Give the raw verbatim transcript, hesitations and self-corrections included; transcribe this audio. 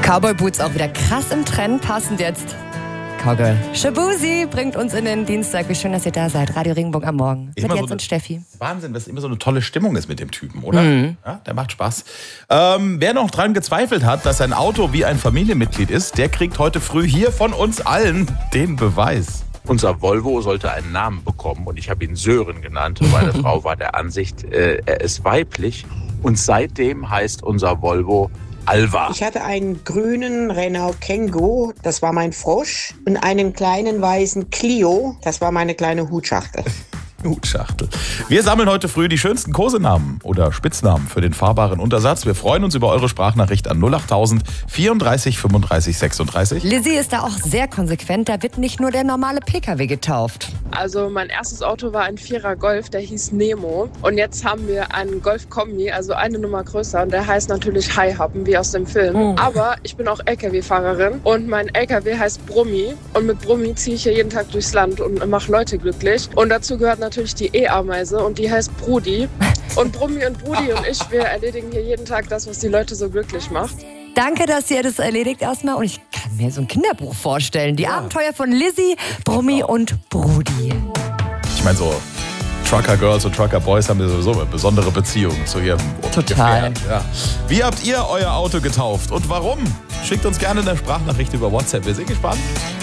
Cowboy Boots auch wieder krass im Trend, passend jetzt. Cowgirl Shaboozey bringt uns in den Dienstag. Wie schön, dass ihr da seid. Radio Regenbogen am Morgen. Mit Immer Jens so und Steffi. Wahnsinn, dass immer so eine tolle Stimmung ist mit dem Typen, oder? Mhm. Ja, der macht Spaß. Ähm, wer noch dran gezweifelt hat, dass sein Auto wie ein Familienmitglied ist, der kriegt heute früh hier von uns allen den Beweis. Unser Volvo sollte einen Namen bekommen und ich habe ihn Sören genannt. Meine Frau war der Ansicht, äh, er ist weiblich. Und seitdem heißt unser Volvo Alva. Ich hatte einen grünen Renault Kangoo, das war mein Frosch, und einen kleinen weißen Clio, das war meine kleine Hutschachtel. Hutschachtel. Wir sammeln heute früh die schönsten Kosenamen oder Spitznamen für den fahrbaren Untersatz. Wir freuen uns über eure Sprachnachricht an null achttausend vierunddreißig fünfunddreißig sechsunddreißig. Lizzie ist da auch sehr konsequent. Da wird nicht nur der normale P K W getauft. Also mein erstes Auto war ein Vierer Golf, der hieß Nemo. Und jetzt haben wir einen Golf Kombi, also eine Nummer größer. Und der heißt natürlich High Hoppen, wie aus dem Film. Mhm. Aber ich bin auch L K W-Fahrerin und mein L K W heißt Brummi. Und mit Brummi ziehe ich hier jeden Tag durchs Land und mache Leute glücklich. Und dazu gehört natürlich natürlich die E-Ameise und die heißt Brudi. Und Brummi und Brudi und ich, wir erledigen hier jeden Tag das, was die Leute so glücklich macht. Danke, dass ihr das erledigt erstmal. Und ich kann mir so ein Kinderbuch vorstellen. Die ja. Abenteuer von Lizzie, Brummi und Brudi. Ich meine so, Trucker Girls und Trucker Boys haben sowieso eine besondere Beziehung zu ihrem Total. Ja. Wie habt ihr euer Auto getauft und warum? Schickt uns gerne eine Sprachnachricht über WhatsApp. Wir sind gespannt.